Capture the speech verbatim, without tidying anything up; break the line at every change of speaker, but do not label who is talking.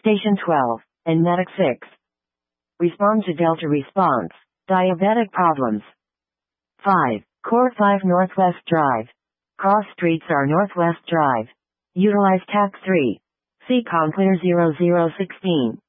Station twelve, and Medic six. Respond to Delta response. Diabetic problems. five. Core five Northwest Drive. Cross streets are Northwest Drive. Utilize T A C three. C COM clear zero zero one six.